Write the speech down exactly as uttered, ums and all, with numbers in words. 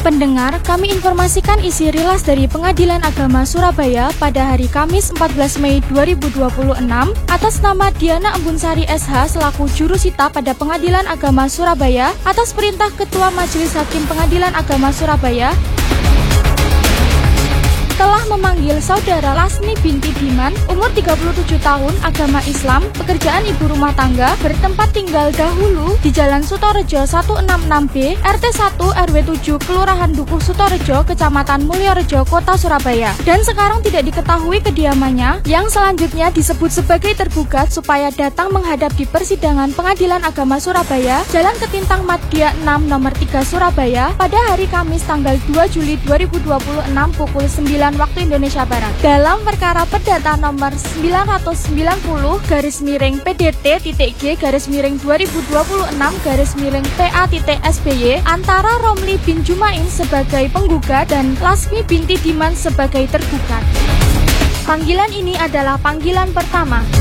Pendengar, kami informasikan isi rilas dari Pengadilan Agama Surabaya pada hari Kamis empat belas Mei dua ribu dua puluh enam atas nama Diana Embunsari S H selaku jurusita pada Pengadilan Agama Surabaya atas perintah Ketua Majelis Hakim Pengadilan Agama Surabaya telah memanggil saudara Lasmi binti Diman, umur tiga puluh tujuh tahun, agama Islam, pekerjaan ibu rumah tangga, bertempat tinggal dahulu di Jalan Sutorejo seratus enam puluh enam B, R T satu R W tujuh, Kelurahan Dukuh Sutorejo, Kecamatan Mulyorejo, Kota Surabaya. Dan sekarang tidak diketahui kediamannya, yang selanjutnya disebut sebagai tergugat supaya datang menghadap di persidangan Pengadilan Agama Surabaya, Jalan Ketintang Madya enam nomor tiga Surabaya, pada hari Kamis tanggal dua Juli dua ribu dua puluh enam pukul sembilan waktu Indonesia Barat dalam perkara perdata nomor sembilan ratus sembilan puluh garis miring P D T titik G garis miring dua ribu dua puluh enam garis miring P A titik S B Y antara Romli bin Jumain sebagai penggugat dan Lasmi binti Diman sebagai tergugat. Panggilan ini adalah panggilan pertama.